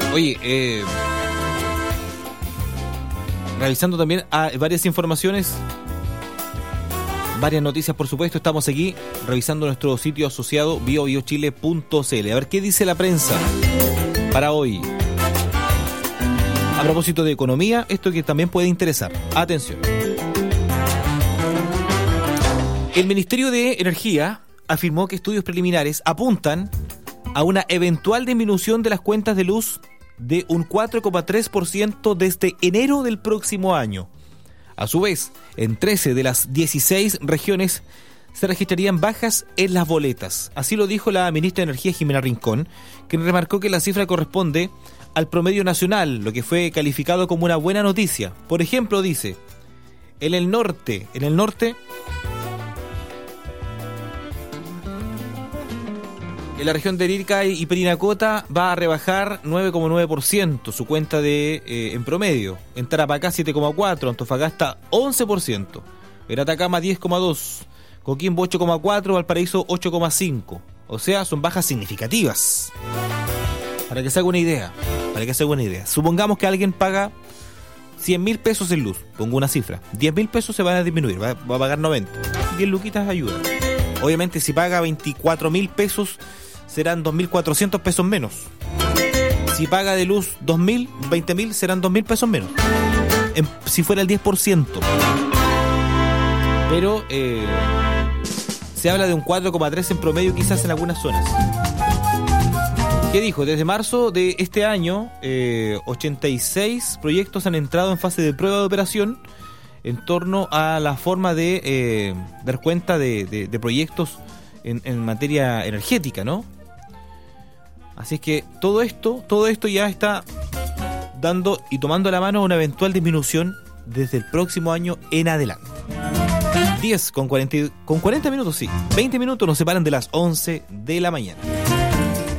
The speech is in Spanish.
Oye, revisando también varias informaciones, varias noticias, por supuesto. Estamos aquí revisando nuestro sitio asociado biobiochile.cl. A ver qué dice la prensa para hoy. A propósito de economía, esto que también puede interesar. Atención. El Ministerio de Energía afirmó que estudios preliminares apuntan a una eventual disminución de las cuentas de luz de un 4,3% desde enero del próximo año. A su vez, en 13 de las 16 regiones se registrarían bajas en las boletas. Así lo dijo la ministra de Energía, Jimena Rincón, quien remarcó que la cifra corresponde al promedio nacional, lo que fue calificado como una buena noticia. Por ejemplo, dice, en el norte, en la región de Arica y Parinacota va a rebajar 9,9% su cuenta en promedio. En Tarapacá 7,4%, Antofagasta 11%, en Atacama 10,2%, Coquimbo 8,4%, Valparaíso 8,5%. O sea, son bajas significativas. Para que se haga una idea. Supongamos que alguien paga 100.000 pesos en luz. Pongo una cifra. 10.000 pesos se van a disminuir. Va a pagar 90. 10 luquitas ayuda. Obviamente, si paga 24.000 pesos, serán 2.400 pesos menos. Si paga de luz 2.000, 20.000, serán 2.000 pesos menos. Si fuera el 10%. Pero se habla de un 4,3% en promedio, quizás en algunas zonas. ¿Qué dijo? Desde marzo de este año, 86 proyectos han entrado en fase de prueba de operación en torno a la forma de dar cuenta de proyectos en materia energética, ¿no? Así es que todo esto ya está dando y tomando la mano a una eventual disminución desde el próximo año en adelante. 10 con 40 minutos, sí. 20 minutos nos separan de las 11 de la mañana.